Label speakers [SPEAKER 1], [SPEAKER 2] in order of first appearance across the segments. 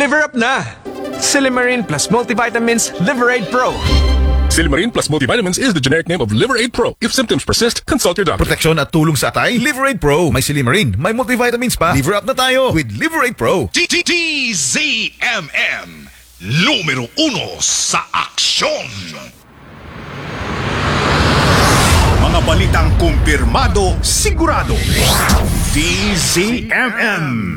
[SPEAKER 1] Liver up na! Silimarin plus multivitamins Liverade Pro.
[SPEAKER 2] Silimarin plus multivitamins is the generic name of Liverade Pro. If symptoms persist, consult your doctor.
[SPEAKER 3] Proteksyon at tulong sa atay, Liverade Pro. May Silimarin, may multivitamins pa. Liver up na tayo with Liverade Pro.
[SPEAKER 4] TZMM, numero 1 sa aksyon. Mga balitang kumpirmado, sigurado. TZMM.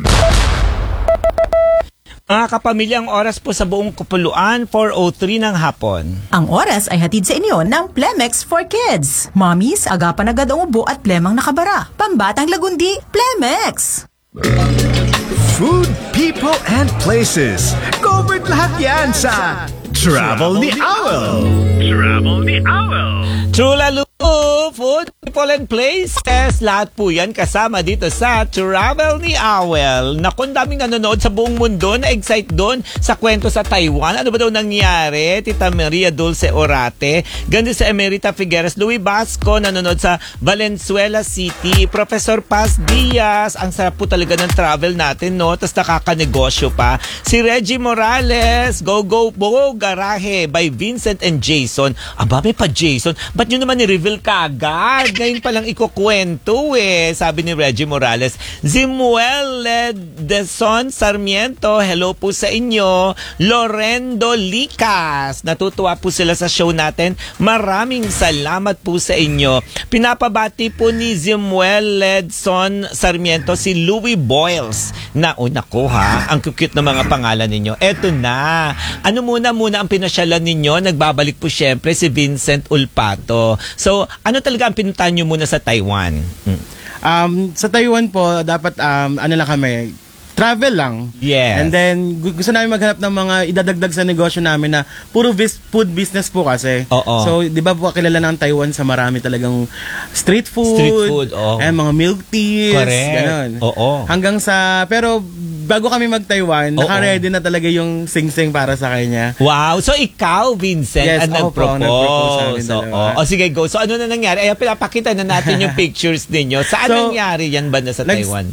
[SPEAKER 5] Mga kapamilya, ang oras po sa buong Kapuluan, 4:03 ng hapon.
[SPEAKER 6] Ang oras ay hatid sa inyo ng Plemex for Kids. Mommies, agapan agad ang ubo at plemang nakabara. Pambatang lagundi, Plemex!
[SPEAKER 7] Food, people, and places. Covered lahat yan sa Travel ni Owl. Travel ni Owl.
[SPEAKER 5] True food, people, and places. Lahat po yan kasama dito sa Travel ni Owl. Naku, ang daming nanonood sa buong mundo, na-excite doon sa kwento sa Taiwan. Ano ba daw nangyari? Tita Maria Dulce Orate, ganda sa Emerita Figueres, Louis Basco, nanonood sa Valenzuela City, Professor Paz Diaz. Ang sarap po talaga ng travel natin, no? Tapos nakakanegosyo pa. Si Reggie Morales, Go Go Go Garahe by Vincent and Jason. Aba, may pa Jason. Ba't nyo naman ni-reveal ka agad? Ngayon palang ikukwento sabi ni Reggie Morales. Zimuel Ledeson Sarmiento, hello po sa inyo. Lorendo Licas, natutuwa po sila sa show natin. Maraming salamat po sa inyo. Pinapabati po ni Zimuel Ledson Sarmiento si Louis Boyles. Naku ha, ang cute ng mga pangalan ninyo. Eto na. Ano muna ang pinasyalan ninyo? Nagbabalik po syempre si Vincent Ulpato. So, ano talaga ang pinuntahan nyo muna sa Taiwan?
[SPEAKER 8] Sa Taiwan po, dapat ano lang kami, travel lang.
[SPEAKER 5] Yes.
[SPEAKER 8] And then, gusto namin maghanap ng mga idadagdag sa negosyo namin na puro food business po kasi.
[SPEAKER 5] Oo.
[SPEAKER 8] So, di ba po kilala ng Taiwan sa marami talagang street food,
[SPEAKER 5] oh.
[SPEAKER 8] and mga milk teas.
[SPEAKER 5] Correct.
[SPEAKER 8] Ganun.
[SPEAKER 5] Oo.
[SPEAKER 8] Hanggang sa, pero bago kami mag-Taiwan, naka-ready na talaga yung sing-sing para sa kanya.
[SPEAKER 5] Wow. So, ikaw, Vincent,
[SPEAKER 8] Yes,
[SPEAKER 5] ang
[SPEAKER 8] ako po, nag-propose sa amin
[SPEAKER 5] nag-propose.
[SPEAKER 8] dalawa.
[SPEAKER 5] O, sige, go. So, ano na nangyari? Ayan, pinapakita na natin yung pictures ninyo. Saan nangyari yan ba na sa Taiwan?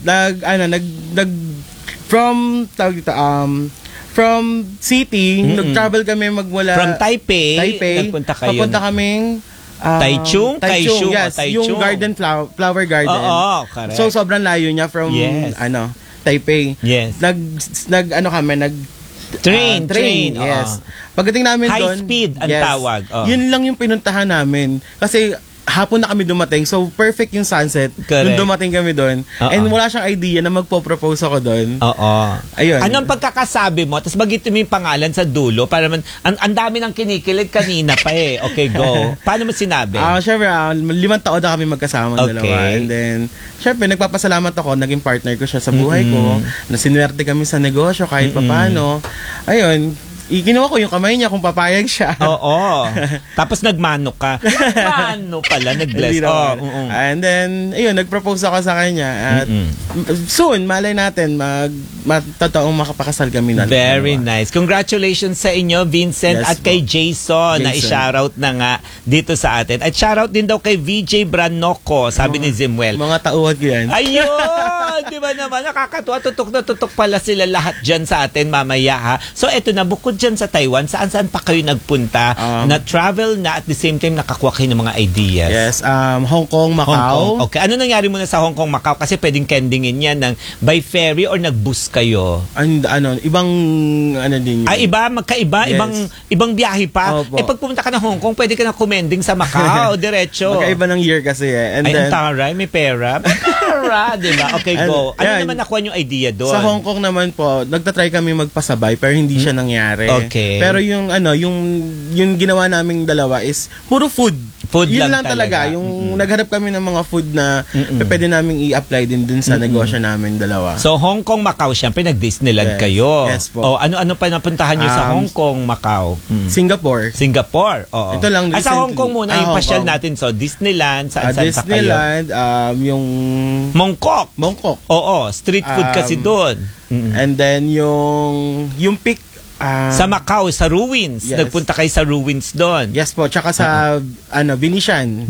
[SPEAKER 8] From city, nag-travel kami magmula
[SPEAKER 5] From Taipei, nagpunta kayo.
[SPEAKER 8] Papunta kaming
[SPEAKER 5] Taichung?
[SPEAKER 8] Taichung, yes.
[SPEAKER 5] Taichung.
[SPEAKER 8] Yung garden, flower garden.
[SPEAKER 5] Oo, correct.
[SPEAKER 8] So, sobrang layo niya from, Taipei.
[SPEAKER 5] Yes. Train.
[SPEAKER 8] Yes. Pagdating namin doon,
[SPEAKER 5] High speed ang tawag.
[SPEAKER 8] Yun lang yung pinuntahan namin. Kasi, hapon na kami dumating. So, perfect yung sunset.
[SPEAKER 5] Correct.
[SPEAKER 8] Nung dumating kami doon. And wala siyang idea na magpo-propose ako doon.
[SPEAKER 5] Oo.
[SPEAKER 8] Ayun.
[SPEAKER 5] Ano ang pagkakasabi mo? Tapos bagitin mo yung pangalan sa dulo para man, ang dami ng kinikilig kanina pa Okay, go. Paano mo sinabi?
[SPEAKER 8] Siyempre, 5 taon na kami magkasama dalawa. And then, siyempre, nagpapasalamat ako. Naging partner ko siya sa buhay ko. Na sinuwerte kami sa negosyo kahit papano. Ayun. Ginawa ko yung kamay niya kung papayag siya.
[SPEAKER 5] Oo. Tapos nagmano ka. Mano pala, nag-bless.
[SPEAKER 8] And then, ayun, nag-propose ako sa kanya. At soon, malay natin, totoong makapakasal kami na.
[SPEAKER 5] Very nice. Congratulations sa inyo, Vincent, at kay Jason, na i-shoutout na nga dito sa atin. At shoutout din daw kay VJ Branoco, sabi ni Zimuel.
[SPEAKER 8] Mga tauhan ko yan.
[SPEAKER 5] Ayun! Di ba naman? Nakakatuwa. Tutok na tutok pala sila lahat dyan sa atin mamaya, ha? So, eto na, bukod dyan sa Taiwan, saan pa kayo nagpunta na travel na at the same time nakakuha kayo ng mga ideas?
[SPEAKER 8] Yes, Hong Kong, Macau.
[SPEAKER 5] Hong Kong. Okay, ano nangyari muna sa Hong Kong, Macau? Kasi pwedeng kendingin yan ng by ferry or nag-bus kayo?
[SPEAKER 8] Ibang din yun.
[SPEAKER 5] Iba, magkaiba,
[SPEAKER 8] Yes.
[SPEAKER 5] ibang biyahe pa.
[SPEAKER 8] Opo.
[SPEAKER 5] Pag pumunta ka ng Hong Kong, pwede ka na kumending sa Macau, diretso.
[SPEAKER 8] Magkaiba ng year kasi And
[SPEAKER 5] ang
[SPEAKER 8] then,
[SPEAKER 5] taray, may pera. Pera, diba? Okay, go. Ano naman nakuha yung idea doon?
[SPEAKER 8] Sa Hong Kong naman po, nagtatry kami magpasabay pero hindi siya nangyari.
[SPEAKER 5] Okay.
[SPEAKER 8] Pero yung ginawa naming dalawa is puro food. Yun lang talaga. Yung naghanap kami ng mga food na pwede naming i-apply din dun sa negosyo namin dalawa.
[SPEAKER 5] So Hong Kong, Macau, syempre nag-Disneyland kayo.
[SPEAKER 8] Yes po.
[SPEAKER 5] Ano pa napuntahan nyo sa Hong Kong, Macau? Singapore. Oo.
[SPEAKER 8] Ito lang
[SPEAKER 5] sa Hong Kong muna yung
[SPEAKER 8] Hong
[SPEAKER 5] pasyal
[SPEAKER 8] Kong.
[SPEAKER 5] natin. So Disneyland, saan pa kayo?
[SPEAKER 8] Disneyland, yung
[SPEAKER 5] Mongkok. Oo, street food kasi doon.
[SPEAKER 8] And then yung peak
[SPEAKER 5] sa Macau, sa ruins.
[SPEAKER 8] Yes.
[SPEAKER 5] Nagpunta kayo sa ruins doon.
[SPEAKER 8] Yes po, tsaka sa Venetian.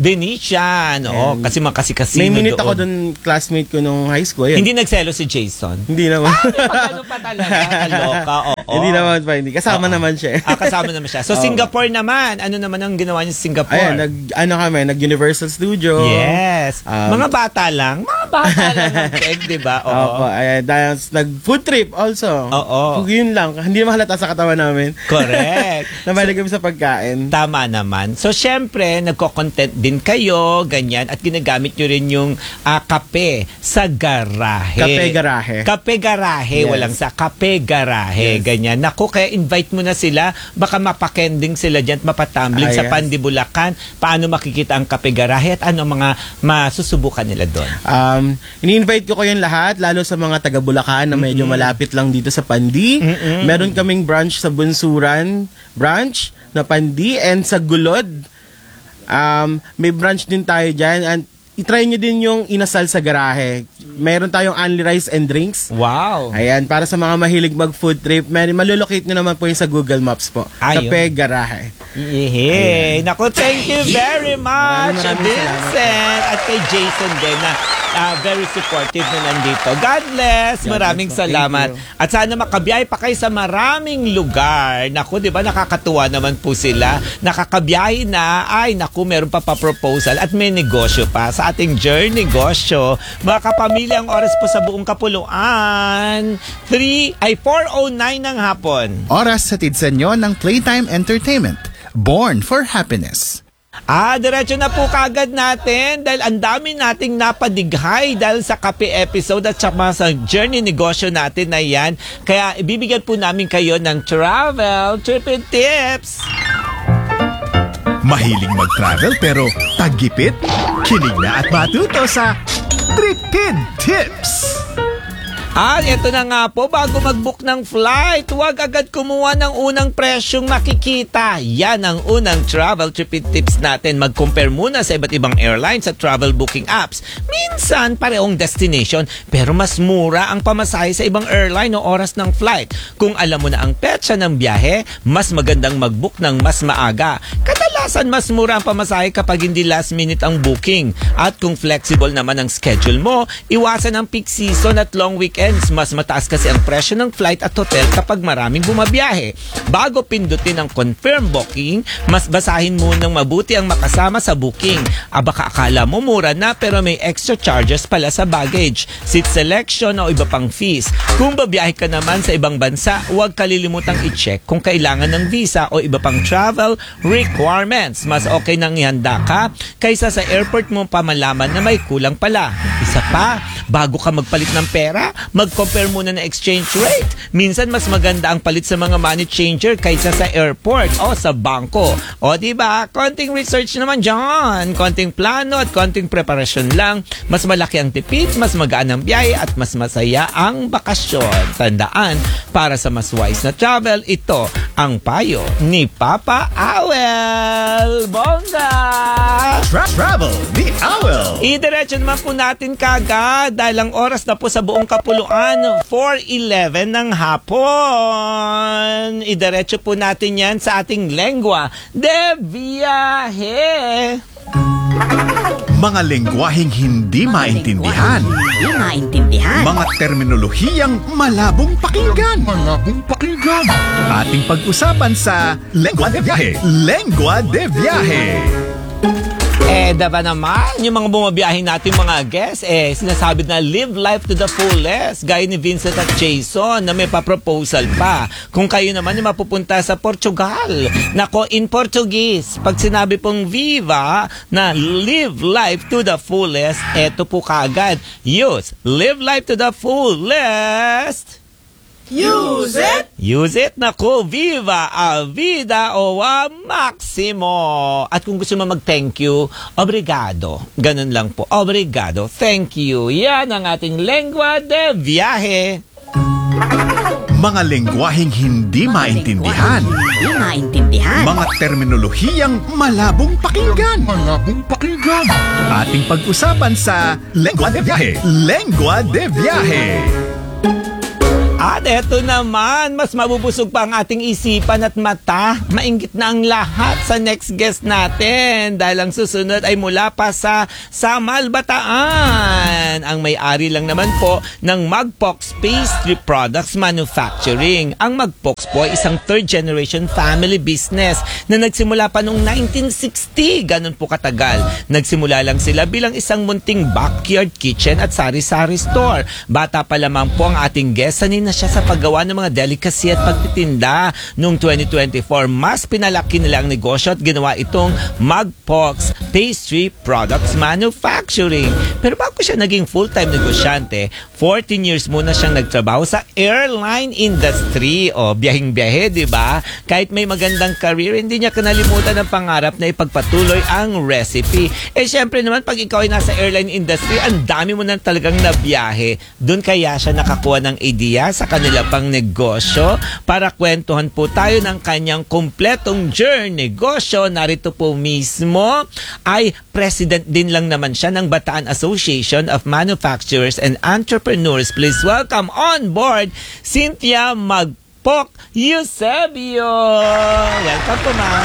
[SPEAKER 5] Kasi makasi-kasino
[SPEAKER 8] May minute
[SPEAKER 5] doon.
[SPEAKER 8] ako doon, classmate ko nung high school. Ayun.
[SPEAKER 5] Hindi nagselo si Jason.
[SPEAKER 8] Hindi naman.
[SPEAKER 5] Ano pa talaga? Kaloka.
[SPEAKER 8] Hindi naman pa, hindi. Kasama naman siya.
[SPEAKER 5] Kasama naman siya. So, Singapore naman. Ano naman ang ginawa niya sa Singapore?
[SPEAKER 8] Ayan, nag-Universal Studio.
[SPEAKER 5] Yes. Mga bata lang. Mga bata lang ang peg, di ba?
[SPEAKER 8] Opo. Ayan, nag-food trip also.
[SPEAKER 5] Oo.
[SPEAKER 8] Yun lang. Hindi mahalata sa katawan namin.
[SPEAKER 5] Correct.
[SPEAKER 8] Nabalik kami sa pagkain.
[SPEAKER 5] Tama naman. So, syempre, nagko-content din kayo, ganyan, at ginagamit nyo rin yung kape sa garahe. Kape garahe.
[SPEAKER 8] Yes.
[SPEAKER 5] Walang sa kape garahe.
[SPEAKER 8] Yes.
[SPEAKER 5] Ganyan. Naku, kaya invite mo na sila. Baka mapakending sila dyan at mapatumbling sa
[SPEAKER 8] Yes.
[SPEAKER 5] Pandibulacan. Paano makikita ang kape garahe at ano mga masusubukan nila doon?
[SPEAKER 8] Ini-invite ko kayong lahat, lalo sa mga taga Bulacan na medyo malapit lang dito sa Pandi. Meron kaming branch sa Bunsuran branch na Pandi, and sa Gulod. May branch din tayo dyan, and itry nyo din yung inasal sa garahe. Meron tayong only rice and drinks.
[SPEAKER 5] Wow!
[SPEAKER 8] Ayan, para sa mga mahilig mag-food trip, malulocate nyo naman po yung sa Google Maps po. Kape Garahe.
[SPEAKER 5] Naku, thank you very much,
[SPEAKER 8] Maraming
[SPEAKER 5] Vincent. At kay Jason din na very supportive na nandito. God bless. Maraming salamat. At sana makabiyay pa kayo sa maraming lugar. Naku, di ba nakakatuwa naman po sila. Nakakabiyay na. Ay, naku, meron pa proposal at may negosyo pa sa ating journey negosyo. Mga kapamilya, ang oras po sa buong kapuluan. 4:09 ng hapon.
[SPEAKER 9] Oras sa sa inyo ng Playtime Entertainment. Born for Happiness.
[SPEAKER 5] Diretso na po kagad natin dahil ang dami nating napadighay dahil sa kape episode at saka sa journey negosyo natin na yan. Kaya ibibigyan po namin kayo ng travel tripping tips.
[SPEAKER 7] Mahiling mag-travel pero taggipit? Kinig na at matuto sa Tripid Tips!
[SPEAKER 5] Ito na nga po, bago mag-book ng flight, huwag agad kumuha ng unang presyong makikita. Yan ang unang travel trip tips natin. Mag-compare muna sa iba't ibang airlines at travel booking apps. Minsan, parehong destination, pero mas mura ang pamasahe sa ibang airline o oras ng flight. Kung alam mo na ang petsa ng biyahe, mas magandang mag-book ng mas maaga. Kadalasan, mas mura ang pamasahe kapag hindi last minute ang booking. At kung flexible naman ang schedule mo, iwasan ang peak season at long weekend. Mas mataas kasi ang presyo ng flight at hotel kapag maraming bumabiyahe. Bago pindutin ang confirm booking, mas basahin munang mabuti ang makasama sa booking. Baka akala mo mura na pero may extra charges pala sa baggage, seat selection o iba pang fees. Kung babiyahe ka naman sa ibang bansa, huwag kalilimutang i-check kung kailangan ng visa o iba pang travel requirements. Mas okay nang ihanda ka kaysa sa airport mo pa malaman na may kulang pala. Isa pa, bago ka magpalit ng pera, mag-compare muna ng exchange rate. Minsan mas maganda ang palit sa mga money changer kaysa sa airport o sa bangko. O diba, konting research naman dyan. Konting plano at konting preparasyon lang. Mas malaki ang tipid, mas magaan ang biyahe at mas masaya ang bakasyon. Tandaan, para sa mas wise na travel, ito ang payo ni Papa Awel. Bongga!
[SPEAKER 7] Travel ni Awel.
[SPEAKER 5] Idiretso naman po natin kagad dahil ang oras na po sa buong kapuluan 4:11 ng hapon. Idiretso po natin yan sa ating lengua de viaje.
[SPEAKER 7] Mga lengguaheng hindi maintindihan. Mga terminolohiyang malabong pakinggan. Ating pag-usapan sa Lengua de Viaje. Lengua de Viaje.
[SPEAKER 5] Diba naman, yung mga bumabiyahe natin mga guests, sinasabi na live life to the fullest. Gaya ni Vincent at Jason na may pa-proposal pa. Kung kayo naman yung mapupunta sa Portugal, nako, in Portuguese, pag sinabi pong viva na live life to the fullest, eto po kagad. Use live life to the fullest.
[SPEAKER 6] Use it!
[SPEAKER 5] Use it, naku, viva a vida o a maximo. At kung gusto mo mag-thank you, obrigado. Ganun lang po, obrigado, thank you. Yan ang ating lengua de viaje.
[SPEAKER 7] Mga lengguaheng hindi maintindihan. Mga terminolohiyang malabong pakinggan. Ating pag-usapan sa Lengua de Viaje. Lengua de Viaje.
[SPEAKER 5] At eto naman, mas mabubusog pa ang ating isipan at mata. Mainggit na ang lahat sa next guest natin dahil ang susunod ay mula pa sa Samal, Bataan. Ang may-ari lang naman po ng Magpox Pastry Products Manufacturing. Ang Magpox po ay isang third generation family business na nagsimula pa noong 1960. Ganun po katagal. Nagsimula lang sila bilang isang munting backyard kitchen at sari-sari store. Bata pa lamang po ang ating guest, sanay na siya sa paggawa ng mga delicacy at pagtitinda. Noong 2024, mas pinalaki nila ang negosyo at ginawa itong Magpox Pastry Products Manufacturing. Pero bago siya naging full-time negosyante, 14 years muna siyang nagtrabaho sa airline industry. O, biyahing-biyahe, di ba? Kahit may magandang career, hindi niya kanalimutan ang pangarap na ipagpatuloy ang recipe. Eh, syempre naman, pag ikaw ay nasa airline industry, ang dami mo na talagang nabiyahe. Doon kaya siya nakakuha ng idea sa kanila pang negosyo. Para kwentuhan po tayo ng kanyang kumpletong journey negosyo. Narito po mismo ay president din lang naman siya ng Bataan Association of Manufacturers and Entrepreneurs. Please welcome on board Cynthia Magpoc Eusebio. Welcome po, ma'am.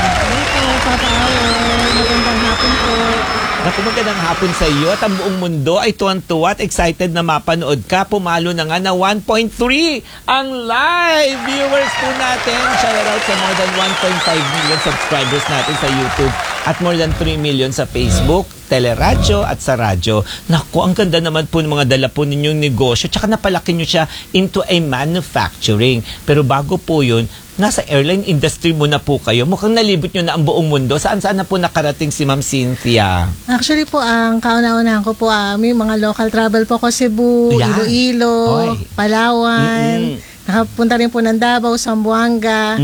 [SPEAKER 10] Magandang hapon po.
[SPEAKER 5] Naku, magandang hapon sa iyo at ang buong mundo ay tuwan-tuwa at excited na mapanood ka. Pumalo na nga na 1.3 ang live viewers po natin. Shout out sa more than 1.5 million subscribers natin sa YouTube at more than 3 million sa Facebook, teleradyo at sa radyo. Naku, ang ganda naman po ng mga dala po ninyong negosyo. Tsaka napalaki nyo siya into a manufacturing. Pero bago po yun, nasa airline industry muna po kayo. Mukhang nalibot nyo na ang buong mundo. Saan-saan na po nakarating si Ma'am Cynthia?
[SPEAKER 10] Actually po, ang kauna-unahan ko po, may mga local travel po ko, Cebu,
[SPEAKER 5] Yan.
[SPEAKER 10] Iloilo,
[SPEAKER 5] Oy.
[SPEAKER 10] Palawan. Nakapunta rin po ng Davao, Zamboanga.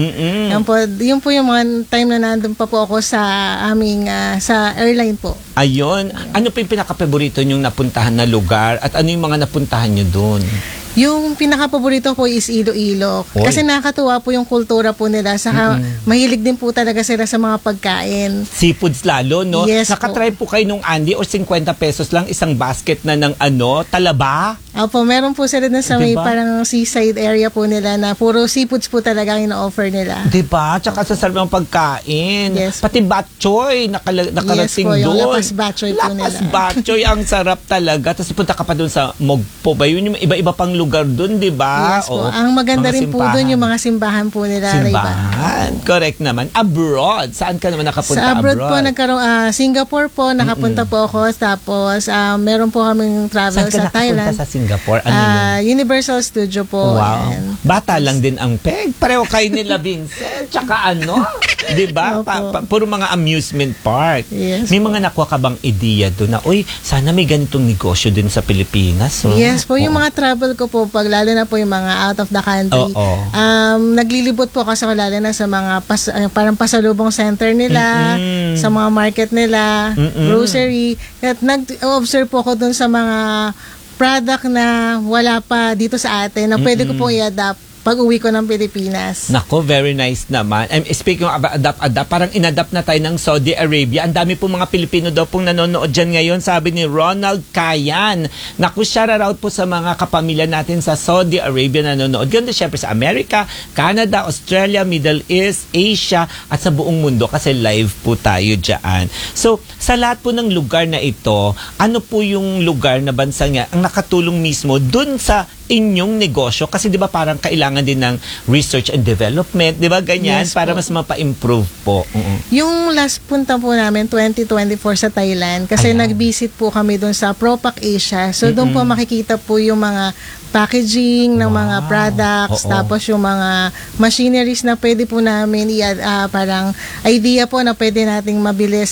[SPEAKER 10] Yun po yung mga time na nandun pa po ako sa aming sa airline po.
[SPEAKER 5] Ayun. Ano po yung pinaka-paborito nyong napuntahan na lugar at ano yung mga napuntahan nyo doon?
[SPEAKER 10] Yung pinaka-paborito po is Iloilo.
[SPEAKER 5] Oy.
[SPEAKER 10] Kasi nakakatuwa po yung kultura po nila. Saka mahilig din po talaga sila sa mga pagkain.
[SPEAKER 5] Seafoods lalo, no?
[SPEAKER 10] Yes
[SPEAKER 5] Nakatry po kayo nung Andy or 50 pesos lang isang basket na ng talaba?
[SPEAKER 10] Opo, meron po sila dun sa may
[SPEAKER 5] Diba?
[SPEAKER 10] parang seaside area po nila na puro seafoods po talaga ang ina-offer nila.
[SPEAKER 5] Diba? Tsaka sa sarap ng pagkain.
[SPEAKER 10] Yes.
[SPEAKER 5] Pati batchoy, nakarating
[SPEAKER 10] Yes po, yung
[SPEAKER 5] doon.
[SPEAKER 10] lapas batchoy po nila.
[SPEAKER 5] Lapas batchoy, ang sarap talaga. Tapos punta ka pa doon sa Mogpo ba? Yun yung iba-iba pang lugar doon, diba?
[SPEAKER 10] Yes po.
[SPEAKER 5] Oo.
[SPEAKER 10] Ang maganda
[SPEAKER 5] Mga
[SPEAKER 10] rin po
[SPEAKER 5] simbahan.
[SPEAKER 10] doon yung mga simbahan po nila.
[SPEAKER 5] Simbahan. Correct naman. Abroad. Saan ka naman nakapunta
[SPEAKER 10] Sa abroad
[SPEAKER 5] abroad?
[SPEAKER 10] po, Singapore po, nakapunta po ako. Tapos, meron po kaming travel
[SPEAKER 5] Saan ka
[SPEAKER 10] sa
[SPEAKER 5] nakapunta
[SPEAKER 10] Thailand.
[SPEAKER 5] sa Singapore? Ano yun?
[SPEAKER 10] Universal Studio po.
[SPEAKER 5] Wow.
[SPEAKER 10] Ayan.
[SPEAKER 5] Bata lang din ang peg. Pareho kayo nila Vincent. Tsaka ano? Diba?
[SPEAKER 10] Opo.
[SPEAKER 5] Puro mga amusement park.
[SPEAKER 10] Yes
[SPEAKER 5] May
[SPEAKER 10] po.
[SPEAKER 5] mga nakuha ka bang ideya doon na, uy, sana may ganitong negosyo din sa Pilipinas. Oh.
[SPEAKER 10] Yes po, yung
[SPEAKER 5] Oo.
[SPEAKER 10] mga travel ko po, pag lalo na po yung mga out of the country,
[SPEAKER 5] Oo.
[SPEAKER 10] naglilibot po kasi lalo na sa mga parang pasalubong center nila, sa mga market nila, grocery. At nag-observe po ako dun sa mga product na wala pa dito sa atin na pwede ko po i-adapt pag uwi ko ng Pilipinas.
[SPEAKER 5] Nako, very nice naman. Speaking of adapt, parang inadapt na tayo ng Saudi Arabia. Ang dami pong mga Pilipino daw pong nanonood dyan ngayon, sabi ni Ronald Kayan. Naku, shout out po sa mga kapamilya natin sa Saudi Arabia nanonood. Ganda syempre sa Amerika, Canada, Australia, Middle East, Asia, at sa buong mundo kasi live po tayo dyan. So, sa lahat po ng lugar na ito, ano po yung lugar na bansa nga ang nakatulong mismo dun sa inyong negosyo? Kasi di ba parang kailangan din ng research and development, di ba ganyan?
[SPEAKER 10] Yes
[SPEAKER 5] para
[SPEAKER 10] po.
[SPEAKER 5] mas mapa-improve po.
[SPEAKER 10] Yung last punta po namin, 2024 sa Thailand, kasi
[SPEAKER 5] Ayan.
[SPEAKER 10] nag-visit po kami doon sa Propac Asia. So doon po makikita po yung mga packaging ng mga products,
[SPEAKER 5] Oo.
[SPEAKER 10] tapos yung mga machineries na pwede po namin parang idea po na pwede nating mabili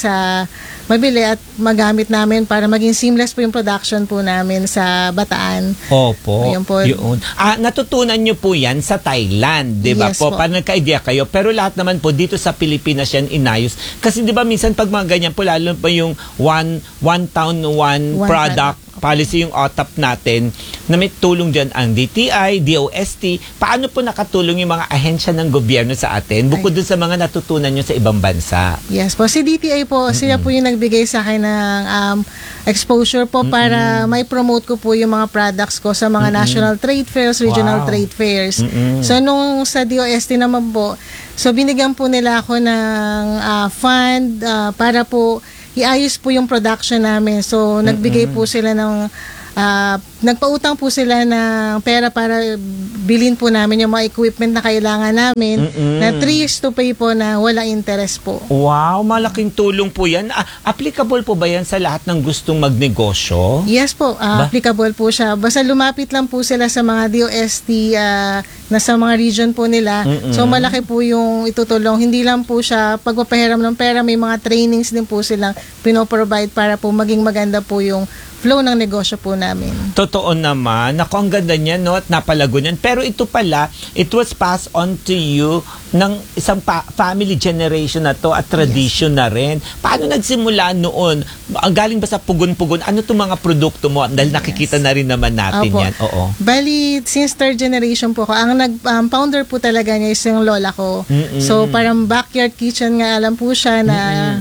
[SPEAKER 10] at magamit namin para maging seamless po yung production po namin sa Bataan.
[SPEAKER 5] Opo.
[SPEAKER 10] Ayun po.
[SPEAKER 5] Yun. Natutunan nyo po yan sa Thailand, di ba
[SPEAKER 10] Yes
[SPEAKER 5] po?
[SPEAKER 10] po.
[SPEAKER 5] Parang nagka-idea kayo. Pero lahat naman po dito sa Pilipinas yan inayos. Kasi di ba minsan pag mga ganyan po, lalo pa yung one town, one
[SPEAKER 10] One
[SPEAKER 5] product, policy, yung OTAP natin, na may tulong dyan ang DTI, DOST. Paano po nakatulong yung mga ahensya ng gobyerno sa atin bukod dun sa mga natutunan nyo sa ibang bansa?
[SPEAKER 10] Yes po, si DTI po, sila po yung nagbigay sa akin ng exposure po para may promote ko po yung mga products ko sa mga national trade fairs, regional trade fairs. So nung sa DOST naman po, so binigyan po nila ako ng fund para po iayos po yung production namin. So nagbigay po sila ng nagpautang po sila ng pera para bilhin po namin yung mga equipment na kailangan namin na 3 years to pay po na walang interest po.
[SPEAKER 5] Wow, malaking tulong po yan. Applicable po ba yan sa lahat ng gustong magnegosyo?
[SPEAKER 10] Yes po, applicable po siya. Basta lumapit lang po sila sa mga DOST na sa mga region po nila. So malaki po yung itutulong. Hindi lang po siya pagpapahiram ng pera, may mga trainings din po silang pinoprovide para po maging maganda po yung flow ng negosyo po namin.
[SPEAKER 5] Totoo naman. Naku, ang ganda niyan, no? At napalago niyan. Pero ito pala, it was passed on to you ng isang family generation na to at tradition na rin. Paano nagsimula noon? Ang galing ba sa pugon-pugon? Ano itong mga produkto mo? Dahil nakikita na rin naman natin yan. Oo.
[SPEAKER 10] Bali, since third generation po ko, ang founder po talaga niya is yung lola ko. So, parang backyard kitchen nga, alam po siya na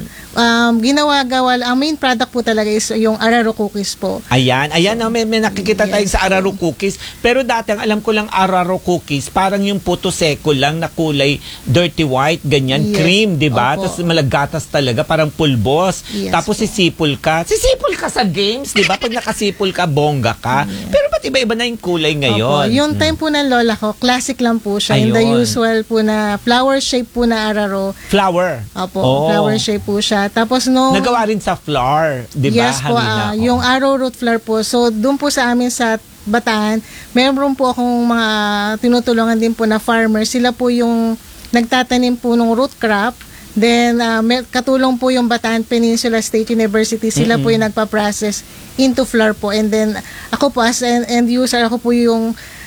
[SPEAKER 10] ginawa-gawa. Ang main product po talaga is yung araro cookies po.
[SPEAKER 5] Ayan, may nakikita tayo sa araro cookies. Pero dati, ang alam ko lang araro cookies, parang yung puto seko lang na kulay dirty white, ganyan, cream, di ba? Tapos malagatas talaga, parang pulbos. Tapos sisipol ka sa games, di ba? Pag nakasipol ka, bongga ka. Pero ba't iba-iba na yung kulay ngayon?
[SPEAKER 10] Yung time po ng lola ko, classic lang po siya. In the usual po na flower shape po na araro.
[SPEAKER 5] Flower?
[SPEAKER 10] Flower shape po siya. Tapos
[SPEAKER 5] nagawa rin sa flour, di ba?
[SPEAKER 10] Yes po, yung arrowroot flour po. So, doon po sa amin sa Bataan, meron po akong mga tinutulungan din po na farmers. Sila po yung nagtatanim po ng root crop. Then, katulong po yung Bataan Peninsula State University. Sila po yung nagpa-process into flour po. And then, ako po as an end user, ako po yung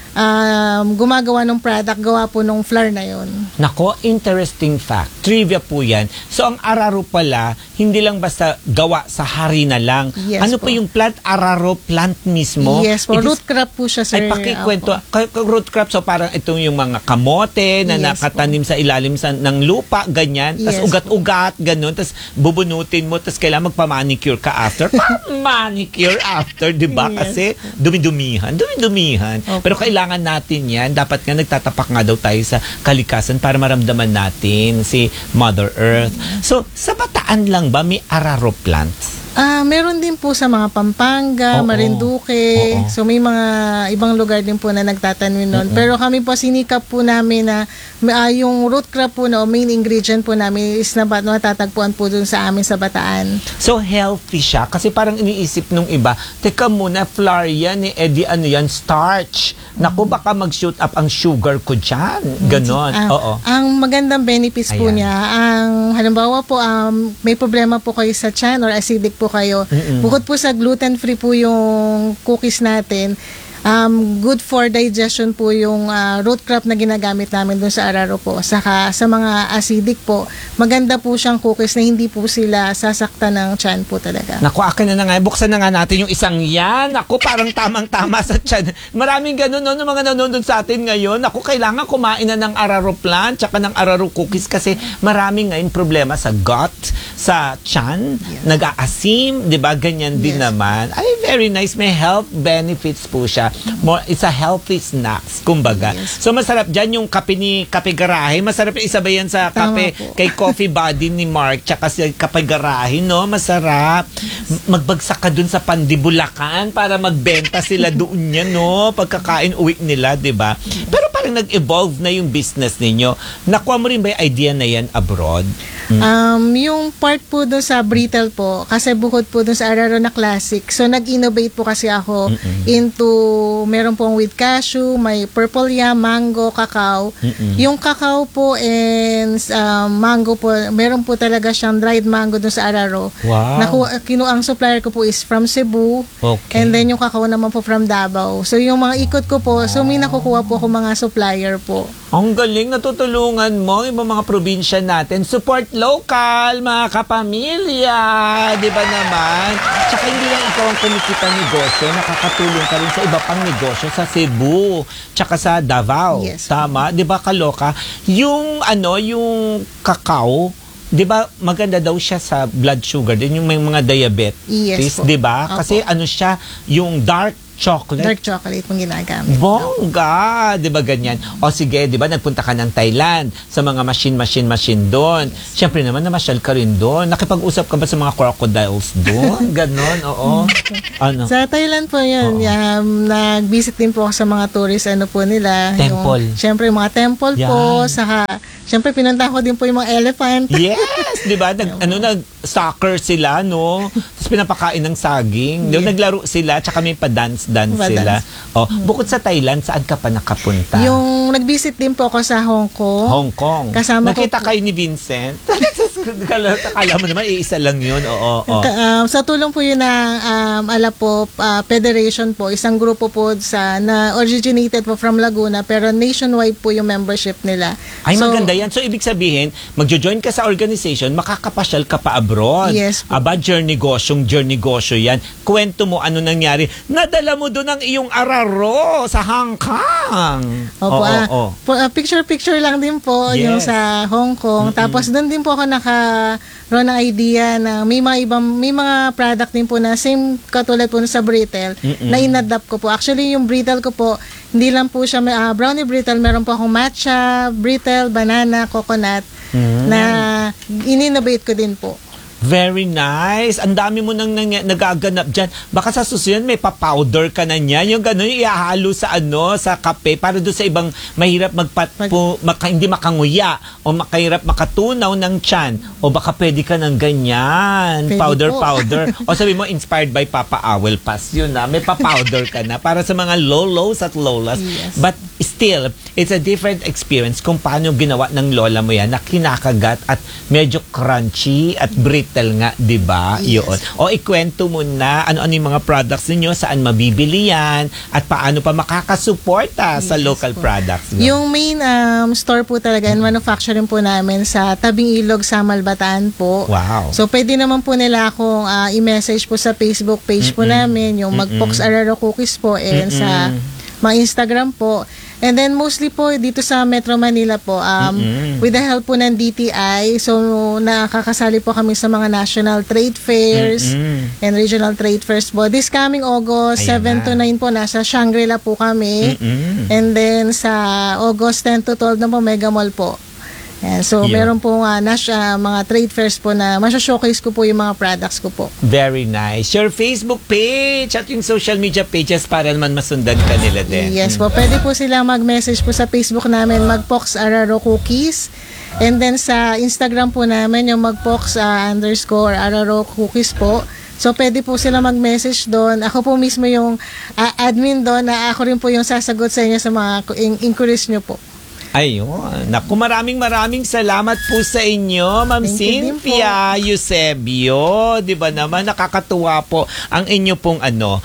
[SPEAKER 10] gumagawa ng product, gawa po ng flour na yon.
[SPEAKER 5] Nako, interesting fact. Trivia po yan. So, ang araro pala, hindi lang basta gawa sa harina lang.
[SPEAKER 10] Yes,
[SPEAKER 5] ano po yung plant? Araro plant mismo?
[SPEAKER 10] Yes po. Root crop po siya, sir.
[SPEAKER 5] Ay, pakikwento. Root crop, so parang itong yung mga kamote na nakatanim sa ilalim ng lupa, ganyan. Tapos ugat-ugat, ganun. Tapos bubunutin mo, tapos kailangan magpa-manicure ka after. Manicure after, di ba? Kasi dumi-dumihan. Pero kailangan natin yan. Dapat nga nagtatapak nga daw tayo sa kalikasan para maramdaman natin si Mother Earth. So, sa Bataan lang ba may araro plants?
[SPEAKER 10] Meron din po sa mga Pampanga, Marinduque. So may mga ibang lugar din po na nagtatanim nun. Pero kami po sinikap po namin na yung root crop po na main ingredient po namin is natatagpuan po dun sa amin sa Bataan.
[SPEAKER 5] So healthy siya kasi parang iniisip nung iba, teka muna, flour yan ano yan, starch. Naku, baka mag-shoot up ang sugar ko dyan. Ganon.
[SPEAKER 10] Ang magandang benefits po niya, halimbawa po, may problema po kayo sa tiyan or acidic po kayo. Bukod po sa gluten-free po yung cookies natin, good for digestion po yung root crop na ginagamit namin dun sa araro po. Saka sa mga acidic po, maganda po siyang cookies na hindi po sila sasaktan ng tiyan po talaga.
[SPEAKER 5] Naku, akin na nga. Buksan na nga natin yung isang yan. Naku, parang tamang-tama sa tiyan. Maraming ganun, no, mga nanonood sa atin ngayon. Naku, kailangan kumain na ng araro plant tsaka ng araro cookies kasi maraming ngayon problema sa gut, sa tiyan, nag-aasim, di ba? Ganyan din naman. Ay, very nice. May health benefits po siya. It's a healthy snacks, kumbaga. So, masarap dyan yung kape garahe. Masarap yung isa ba yan sa kape kay Coffee Buddy ni Mark tsaka sa kape garahe, no? Masarap. Magbagsak ka dun sa Pandibulacan para magbenta sila doon yan, no? Pagkakain uwi nila, di ba? Pero parang nag-evolve na yung business ninyo. Nakuha mo rin ba yung idea na yan abroad?
[SPEAKER 10] Yung part po doon sa brittle po, kasi bukod po doon sa araro na classic, so nag-innovate po kasi ako into, meron pong with cashew, may purple yam, mango, cacao. Yung cacao po and mango po, meron po talaga siyang dried mango doon sa araro.
[SPEAKER 5] Wow.
[SPEAKER 10] Ang supplier ko po is from Cebu, and then yung cacao naman po from Davao. So yung mga ikot ko po, so may nakukuha po ako mga supplier po.
[SPEAKER 5] Ang galing, natutulungan mo yung mga probinsya natin. Support local, mga kapamilya. Di ba naman? Tsaka hindi lang ikaw ang kumikita negosyo, nakakatulong ka rin sa iba pang negosyo sa Cebu, tsaka sa Davao.
[SPEAKER 10] Yes.
[SPEAKER 5] Tama? Di ba, kaloka? Yung kakao, di ba maganda daw siya sa blood sugar, din yung may mga diabetes,
[SPEAKER 10] Yes po.
[SPEAKER 5] di ba?
[SPEAKER 10] Opo.
[SPEAKER 5] Kasi siya, yung dark chocolate.
[SPEAKER 10] Dark chocolate pong ginagamit.
[SPEAKER 5] Bongga! Di ba ganyan? O sige, di ba nagpunta ka ng Thailand sa mga machine doon. Siyempre naman, namasyal ka rin doon. Nakipag-usap ka ba sa mga crocodiles doon? Ganon, oo. Ano?
[SPEAKER 10] Sa Thailand po yun, nag-visit din po ako sa mga tourist po nila.
[SPEAKER 5] Temple.
[SPEAKER 10] Siyempre, yung mga temple po. Saka, siyempre, pinunta ko din po yung mga elephant.
[SPEAKER 5] Yes! Di ba? Soccer sila, no? Tapos pinapakain ng saging. Yeah. Naglaro sila, tsaka may pa-dance sila. Oh, bukod sa Thailand, saan ka pa nakapunta?
[SPEAKER 10] Yung nag-visit din po ako sa Hong Kong.
[SPEAKER 5] Hong Kong.
[SPEAKER 10] Kasama
[SPEAKER 5] Nakita kayo ni Vincent? Akala mo naman, iisa lang yun. Oo.
[SPEAKER 10] Sa tulong po yun ng Alapop Federation po, isang grupo po na originated po from Laguna, pero nationwide po yung membership nila.
[SPEAKER 5] Ay, maganda yan. So, ibig sabihin, magjo-join ka sa organization, makakapasyal ka pa abroad.
[SPEAKER 10] Yes po.
[SPEAKER 5] Aba, journey gosyo yan. Kwento mo ano nangyari. Nadala mo doon ang iyong araro sa Hong Kong.
[SPEAKER 10] Opo, picture lang din po yung sa Hong Kong. Tapos doon din po ako nakaroon ng idea na may mga product din po na same katulad po sa brittle na inadapt ko po. Actually, yung brittle ko po, hindi lang po siya brownie brittle, meron po akong matcha, brittle, banana, coconut na in-innovate ko din po.
[SPEAKER 5] Very nice. Ang dami mo nang nagaganap dyan. Baka sa susunod may pa-powder ka na niyan. Yung gano'n, ihahalo sa sa kape para doon sa ibang mahirap hindi makanguya o mahirap makatunaw ng tiyan. O baka pwede ka ng ganyan.
[SPEAKER 10] Pwede
[SPEAKER 5] Powder. O sabi mo, inspired by Papa Awel Pass. Yun na, may pa-powder ka na para sa mga lolos at lolas.
[SPEAKER 10] Yes.
[SPEAKER 5] But still, it's a different experience kung paano ginawa ng lola mo yan na kinakagat at medyo crunchy at brittle nga, di ba?
[SPEAKER 10] Yes.
[SPEAKER 5] Yun. O ikwento mo na ano yung mga products ninyo, saan mabibili yan, at paano pa makakasuporta sa local products nyo.
[SPEAKER 10] Yung main store po talaga and manufacturing po namin sa Tabing Ilog, sa Malbataan po.
[SPEAKER 5] Wow.
[SPEAKER 10] So pwede naman po nila akong i-message po sa Facebook page po namin, yung Magpox Araro Cookies po, and sa mga Instagram po. And then mostly po dito sa Metro Manila po, with the help po ng DTI, so nakakasali po kami sa mga national trade fairs and regional trade fairs po. This coming August 7 to 9 po, nasa Shangri-La po kami. And then sa August 10 to 12 na po, Mega Mall po. And so, meron po mga trade fairs po na masya-showcase ko po yung mga products ko po.
[SPEAKER 5] Very nice. Your Facebook page at yung social media pages para naman masundan ka nila din.
[SPEAKER 10] Yes po. Pwede po sila mag-message po sa Facebook namin, Magpox Araro Cookies. And then sa Instagram po namin, yung Magpox _Araro Cookies po. So, pwede po sila mag-message doon. Ako po mismo yung admin doon, na ako rin po yung sasagot sa inyo sa mga inquiries nyo po.
[SPEAKER 5] Ayun. Naku, maraming salamat po sa inyo, Ma'am Cynthia Eusebio. Di ba naman, nakakatuwa po ang inyo pong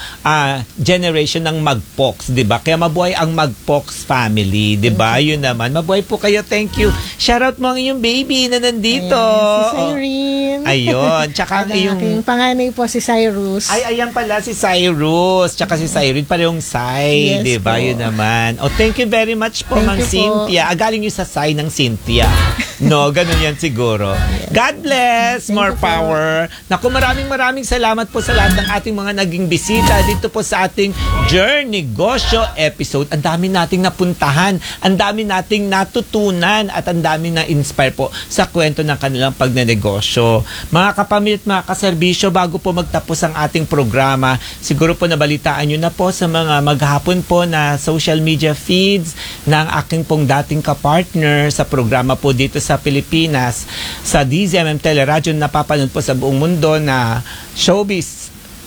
[SPEAKER 5] generation ng Magpox, di ba? Kaya mabuhay ang Magpox family, di ba? Yun naman. Mabuhay po kayo. Thank you. Shoutout mo ang inyong baby na nandito.
[SPEAKER 10] Si Cyrene.
[SPEAKER 5] Ayun. Tsaka ang iyong...
[SPEAKER 10] aking panganay po si Cyrus.
[SPEAKER 5] Ay, ayan pala si Cyrus. Tsaka si Cyrene, parehong Sai.
[SPEAKER 10] Yes,
[SPEAKER 5] di ba?
[SPEAKER 10] po.
[SPEAKER 5] Yun naman. Oh, thank you very much po,
[SPEAKER 10] Thank
[SPEAKER 5] Ma'am
[SPEAKER 10] you po.
[SPEAKER 5] Cynthia. Galing yung sa Sai ng Cynthia. No, ganun yan siguro. God bless. More power. Naku, maraming salamat po sa lahat ng ating mga naging bisita dito po sa ating Journey Negosyo episode. Ang dami nating napuntahan, ang dami nating natutunan, at ang dami na inspire po sa kwento ng kanilang pagnenegosyo. Mga kapamilya at mga kaserbisyo, bago po magtapos ang ating programa, siguro po nabalitaan nyo na po sa mga maghapon po na social media feeds ng aking pong dating kapartner sa programa po dito sa Pilipinas, sa DZMM Teleradyo, napapanood po sa buong mundo na showbiz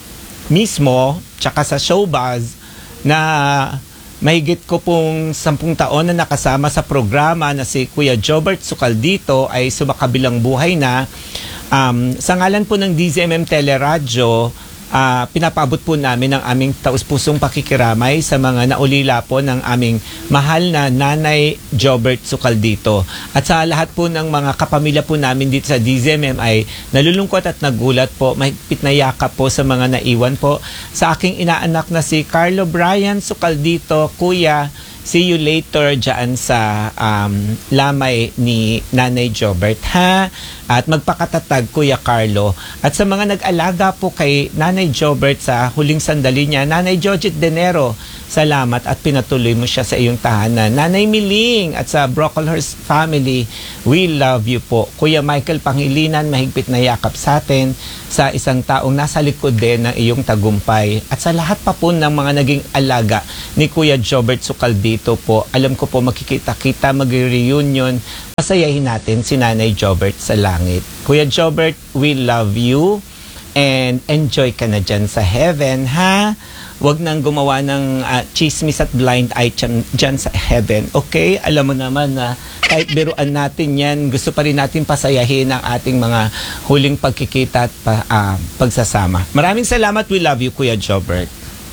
[SPEAKER 5] mismo, tsaka sa showbuzz, na mahigit ko pong 10 taon na nakasama sa programa na si Kuya Jobert Sucaldito ay sumakabilang buhay na. Sa ngalan po ng DZMM Teleradyo, pinapabot po namin ang aming taus-pusong pakikiramay sa mga naulila po ng aming mahal na Nanay Jobert Sukaldito. At sa lahat po ng mga kapamilya po namin dito sa DZMM ay nalulungkot at nagulat po, mahigpit na yakap po sa mga naiwan po sa aking inaanak na si Carlo Brian Sukaldito. Kuya, see you later dyan sa lamay ni Nanay Jobert, ha? At magpakatatag, Kuya Carlo. At sa mga nag-alaga po kay Nanay Jobert sa huling sandali niya, Nanay Jojit Denero, salamat at pinatuloy mo siya sa iyong tahanan. Nanay Miling at sa Brocklehurst family, we love you po. Kuya Michael Pangilinan, mahigpit na yakap sa atin sa isang taong nasa likod din ng iyong tagumpay. At sa lahat pa po ng mga naging alaga ni Kuya Jobert Sukaldito po, alam ko po makikita-kita, mag-reunion, masayahin natin si Nanay Jobert sa langit. Kuya Jobert, we love you and enjoy ka na dyan sa heaven, ha? Huwag nang gumawa ng chismis at blind eye dyan sa heaven. Okay? Alam mo naman na kahit biruan natin yan, gusto pa rin natin pasayahin ang ating mga huling pagkikita at pagsasama. Maraming salamat. We love you, Kuya Jobert.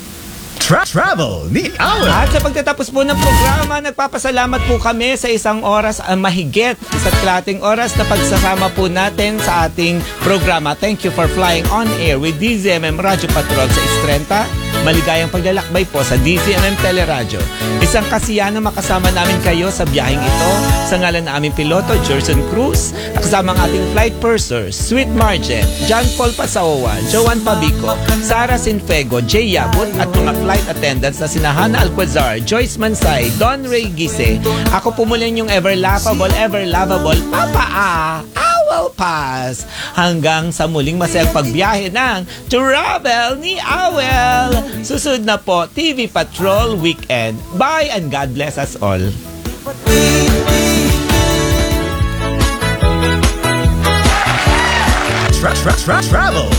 [SPEAKER 7] Travel ni Awel.
[SPEAKER 5] At sa pagtatapos po ng programa, nagpapasalamat po kami sa isang oras mahigit, isa't kalating oras na pagsasama po natin sa ating programa. Thank you for flying on air with DZMM Radio Patrol sa Istrenta. Maligayang paglalakbay po sa DZMM Teleradyo. Isang kasiyahan na makasama namin kayo sa biyaheng ito sa ngalan ng aming piloto, Jerson Cruz, kasama ang ating flight purser, Sweet Margin, John Paul Pasaowa, Joan Pabico, Sara Sinfego, Jay Yabut, at mga flight attendants na sina Hana Alquazar, Joyce Mansay, Don Ray Gise. Ako po muli yung ever laughable, ever lovable, Papa Awel Paz. Hanggang sa muling masayang pagbiyahe ng Travel ni Awel. Susunod na po, TV Patrol Weekend. Bye and God bless us all.
[SPEAKER 7] Travel